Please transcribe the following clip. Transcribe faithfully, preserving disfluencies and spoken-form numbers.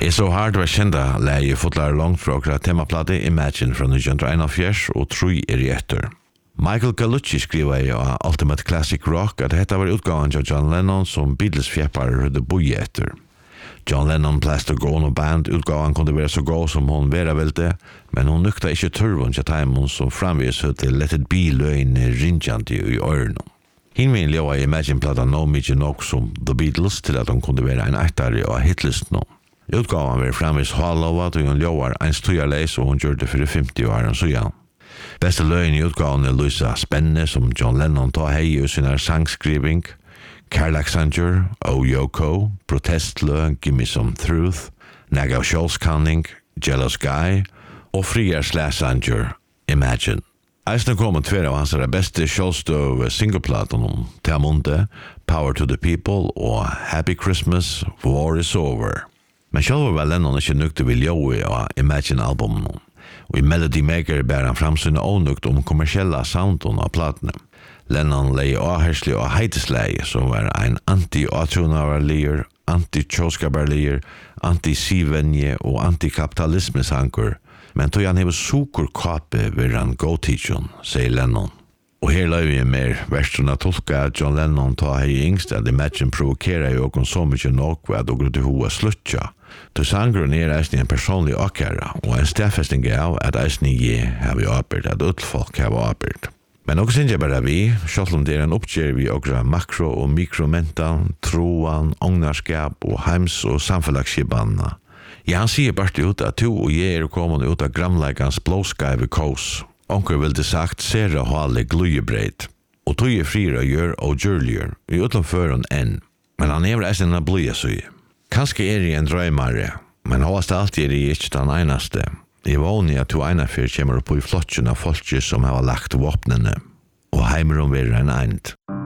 It's So Hard var kända läge fotlar långt från temaplatte Imagine från nittonhundraeinhálvfjerðs och tre är i efter. Michael Gallucci skriver i Ultimate Classic Rock att detta var utgåvan av John Lennon som Beatles-fjäppar hade boje efter. John Lennon Plaster Gone och band utgåvan kunde vara så god som hon vera välte, men hon nukta inte turvon till timon som framvis höll Let It Be lögn rinjande i öronen. Hinvin leva i Imagine-platan no mycket nog som The Beatles till att de kunde vara en äktare av hitlisten. Utgåvan var framvis halovat och hon lovar en stujarleis och hon gjorde det för femtio år så ja. Bästa lögn i utgåvan är Luisa Spenne som John Lennon tar hej i sin sangskriving, Carlac Sanger, Oh Yoko, Protestlö, Give Me Some Truth, Naga Scholz-Canning, Jealous Guy och Friar Slash Sanger, Imagine. Eisne kom en tvär av hans bästa Scholz-støv singleplaten om Tamunte, Power to the People och Happy Christmas, War is Over. Men själva var Lennon inte nukte vid Joey och Imagine-albumen. Och i Melody Maker bär han fram sina onukt om kommersiella soundon av platene. Lennon lei avherslig og heitesleie som var en anti-atronavarlier, anti-tjoskabarlier, anti-sivenje og anti-kapitalismesanker, men tog han hever sukurkape ved han go-teachon, sier Lennon. Og her løy vi mer verstruna tolka at John Lennon ta hei yngst at Imagine provokera jo okon så mykje nok ved at okkur til hoa slutja. Til sangren er eisni en personlig akkara, og en stedfesting av at eisni je har vi arbeid, at utfolk har vi arbeid. Men også synes jeg bare vi, selv om det er en oppgjør vi okra makro- og mikromental, troan, ångnarskap og heims- og samfellagsskibanna. Ja, han sier bare ut at to og jeg er kommet ut av gramleikans blåskaive kås. Onker vil det sagt sere hale gløyebreit. Og tog er frier og gjør og gjørlier, vi utenføren enn. Men han er eisen en bløye søy. Kanskje er jeg en drøymare, men håast alltid er jeg ikke den einaste. Jeg var ånig at to einafyr kommer opp i flotjen av folket som har lagt våpnene, og heimer om vi er en eind.